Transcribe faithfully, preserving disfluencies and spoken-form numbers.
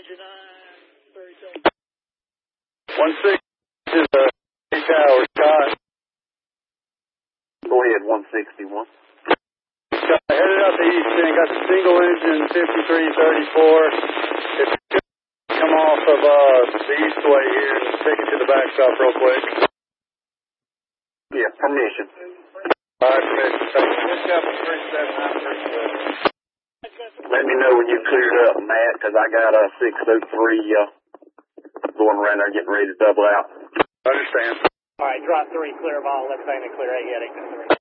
one six is a tower, Scott. Go ahead, one sixty-one. Scott, headed out the east end, got the single engine fifty-three thirty-four. If you could come off of uh, the east way here and take it to the backstop real quick. Yeah, permission. All right, permission. Thank you. Pick up three seven nine three seven. Let me know when you cleared up, Matt, because I got a six oh three uh, going around there getting ready to double out. Understand. All right, drop three, clear of all, left lane and clear eight, eight, eight, three.